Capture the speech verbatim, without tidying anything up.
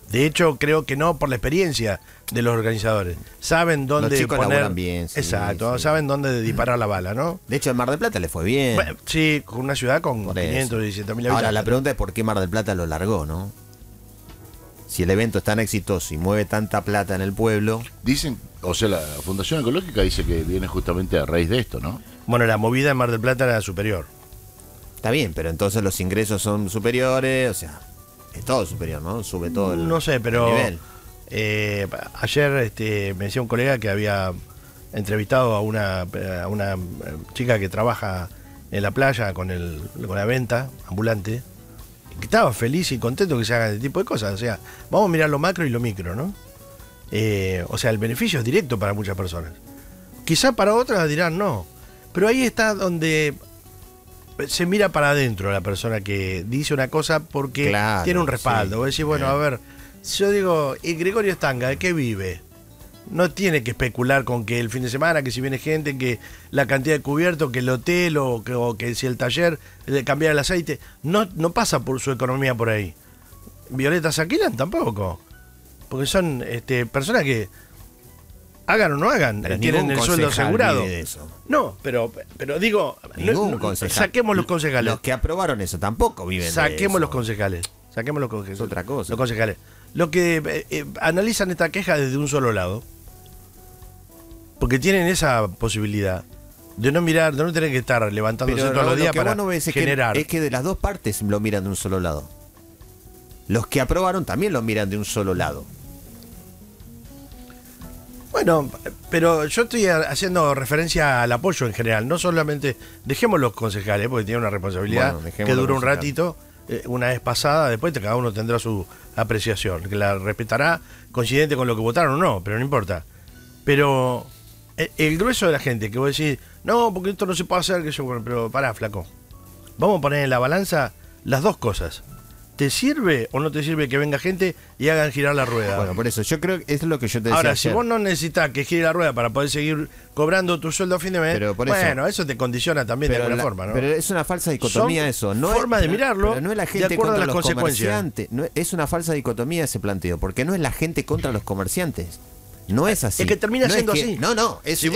De hecho, creo que no por la experiencia de los organizadores. Saben dónde Los chicos poner. laburan bien, sí, Exacto, sí. saben dónde disparar la bala, ¿no? De hecho, en Mar del Plata le fue bien. Bueno, sí, con una ciudad con Por quinientos, eso. seiscientos mil Ahora, habitantes. la pregunta es por qué Mar del Plata lo largó, ¿no? Si el evento es tan exitoso y mueve tanta plata en el pueblo. Dicen, o sea, la Fundación Ecológica dice que viene justamente a raíz de esto, ¿no? Bueno, la movida en Mar del Plata era superior. Está bien, pero entonces los ingresos son superiores, o sea, es todo superior, ¿no? Sube todo el, No sé, pero el nivel. eh, ayer este, me decía un colega que había entrevistado a una, a una chica que trabaja en la playa con, el, con la venta ambulante, que estaba feliz y contento que se hagan este tipo de cosas. O sea, vamos a mirar lo macro y lo micro, ¿no? Eh, o sea, el beneficio es directo para muchas personas. Quizá para otras dirán no, pero ahí está donde se mira para adentro la persona que dice una cosa porque Claro, tiene un respaldo. sí. Vos decís, bueno, a ver, si yo digo, ¿y Gregorio Stanga de qué vive? No tiene que especular con que el fin de semana, que si viene gente, que la cantidad de cubiertos, que el hotel o que, o que si el taller de cambiar el aceite. No, no pasa por su economía por ahí. Violeta Saquilan tampoco. Porque son este, personas que hagan o no hagan, Pero tienen ningún el sueldo concejal asegurado. vive de eso. No, pero, pero digo, Ningún no, no, concejal. saquemos los concejales. Los que aprobaron eso tampoco viven de Saquemos eso. los concejales. Saquemos los concejales. Es otra cosa. Los concejales. Los que eh, eh, analizan esta queja desde un solo lado, porque tienen esa posibilidad de no mirar, de no tener que estar levantándose Pero todos lo, los lo días que para vos no ves es generar. que, es que de las dos partes lo miran de un solo lado. Los que aprobaron también lo miran de un solo lado. Bueno, pero yo estoy haciendo referencia al apoyo en general, no solamente dejemos los concejales, porque tienen una responsabilidad Bueno, dejemos que los dura un concejales. ratito, eh, una vez pasada, después cada uno tendrá su apreciación, que la respetará coincidente con lo que votaron o no, pero no importa. Pero el, el grueso de la gente que vos decís, no, porque esto no se puede hacer, que yo, bueno, pero pará, flaco. Vamos a poner en la balanza las dos cosas. ¿Te sirve o no te sirve que venga gente y hagan girar la rueda? Bueno, por eso, yo creo que es lo que yo te decía Ahora, ayer. si vos no necesitas que gire la rueda para poder seguir cobrando tu sueldo a fin de mes, Pero por eso- bueno, eso te condiciona también pero de alguna la- forma, ¿no? Pero es una falsa dicotomía Son eso. No formas es, de mirarlo pero no es la de gente acuerdo a contra las los consecuencias. comerciantes. No, es una falsa dicotomía ese planteo, porque no es la gente contra los comerciantes. No es así. Es que termina No siendo que- así. No, no, es, Si es